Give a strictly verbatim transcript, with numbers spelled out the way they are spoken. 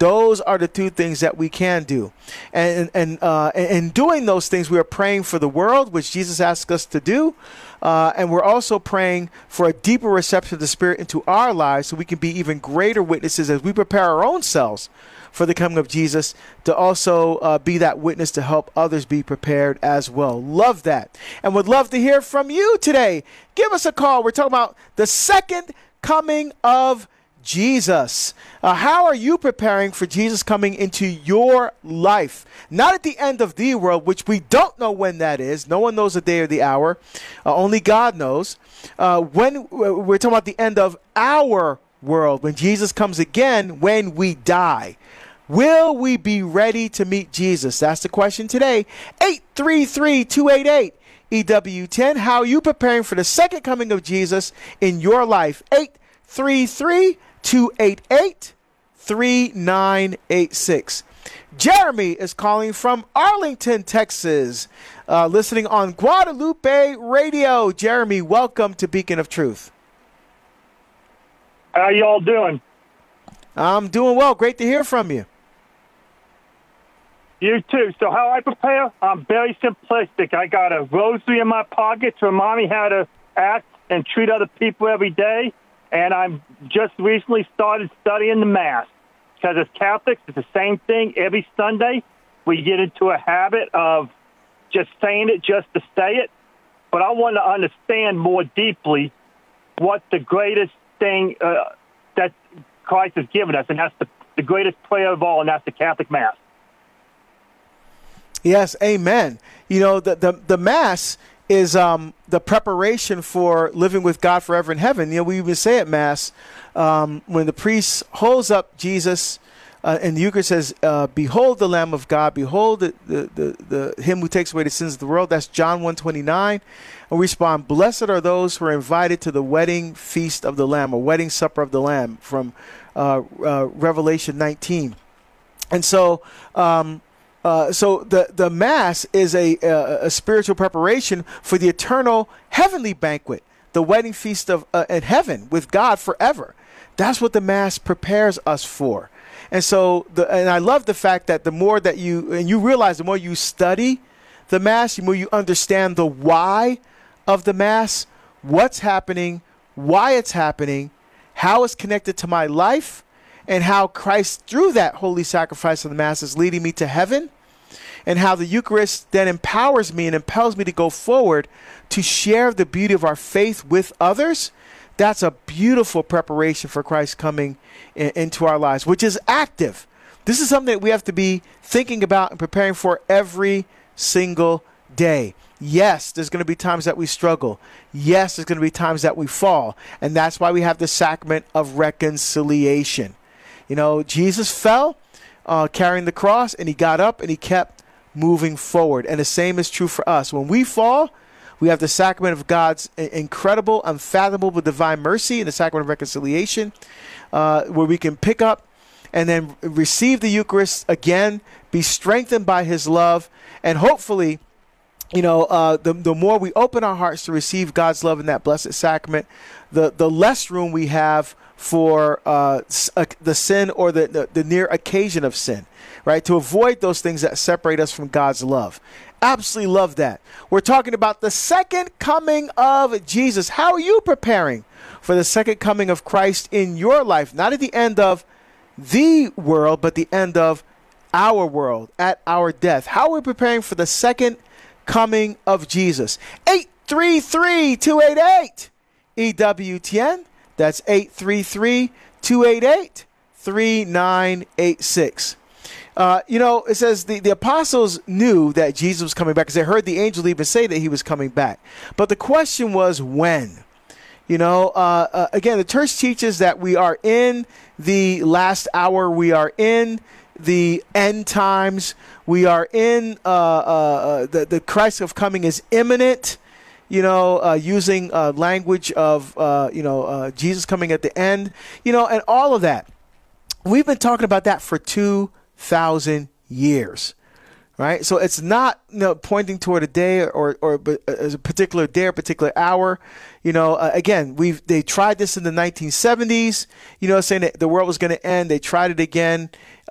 Those are the two things that we can do. And and uh, in doing those things, we are praying for the world, which Jesus asked us to do. Uh, and we're also praying for a deeper reception of the Spirit into our lives so we can be even greater witnesses as we prepare our own selves for the coming of Jesus, to also uh, be that witness to help others be prepared as well. Love that. And would love to hear from you today. Give us a call. We're talking about the second coming of Jesus. Uh, how are you preparing for Jesus coming into your life? Not at the end of the world, which we don't know when that is. No one knows the day or the hour. Uh, only God knows. Uh, when we're talking about the end of our world, when Jesus comes again, when we die. Will we be ready to meet Jesus? That's the question today. eight three three, two eight eight, E W ten. How are you preparing for the second coming of Jesus in your life? eight three three, two eight eight, three nine eight six. Jeremy is calling from Arlington, Texas, uh, listening on Guadalupe Radio. Jeremy, welcome to Beacon of Truth. How y'all doing? I'm doing well. Great to hear from you. You too. So how I prepare, I'm very simplistic. I got a rosary in my pocket to remind me how to act and treat other people every day. And I'm just recently started studying the Mass. Because as Catholics, it's the same thing every Sunday. We get into a habit of just saying it just to say it. But I want to understand more deeply what the greatest thing uh, that Christ has given us, and that's the, the greatest prayer of all, and that's the Catholic Mass. Yes, amen. You know, the the, the Mass is um, the preparation for living with God forever in heaven. You know, we even say at Mass, um, when the priest holds up Jesus uh, and the Eucharist says, uh, behold the Lamb of God, behold the, the, the, the him who takes away the sins of the world. That's John one twenty-nine. And we respond, blessed are those who are invited to the wedding feast of the Lamb, or wedding supper of the Lamb, from uh, uh, Revelation nineteen. And so, um, Uh, so the, the Mass is a, a, a spiritual preparation for the eternal heavenly banquet, the wedding feast of uh, in heaven with God forever. That's what the Mass prepares us for. And so, the, and I love the fact that the more that you, and you realize the more you study the Mass, the more you understand the why of the Mass, what's happening, why it's happening, how it's connected to my life, and how Christ, through that holy sacrifice of the Mass, is leading me to heaven, and how the Eucharist then empowers me and impels me to go forward to share the beauty of our faith with others. That's a beautiful preparation for Christ coming in, into our lives, which is active. This is something that we have to be thinking about and preparing for every single day. Yes, there's going to be times that we struggle. Yes, there's going to be times that we fall. And that's why we have the sacrament of reconciliation. You know, Jesus fell uh, carrying the cross, and he got up and he kept moving forward. And the same is true for us. When we fall, we have the sacrament of God's incredible, unfathomable divine mercy, and the sacrament of reconciliation, uh, where we can pick up and then receive the Eucharist again, be strengthened by his love, and hopefully, you know, uh, the, the more we open our hearts to receive God's love in that blessed sacrament, the, the less room we have for uh, the sin or the, the, the near occasion of sin, right? To avoid those things that separate us from God's love. Absolutely love that. We're talking about the second coming of Jesus. How are you preparing for the second coming of Christ in your life? Not at the end of the world, but the end of our world, at our death. How are we preparing for the second coming of Jesus? eight three three, two eight eight, E W T N. That's eight three three, two eight eight, three nine eight six. Uh, you know, it says the, the apostles knew that Jesus was coming back because they heard the angel even say that he was coming back. But the question was when? You know, uh, uh, again, the church teaches that we are in the last hour. We are in the end times. We are in uh, uh, the, the Christ of coming is imminent. You know, uh, using uh, language of, uh, you know, uh, Jesus coming at the end, you know, and all of that. We've been talking about that for two thousand years, right? So it's not, you know, pointing toward a day or, or, or a particular day or particular hour. You know, uh, again, we've, they tried this in the nineteen seventies, you know, saying that the world was going to end. They tried it again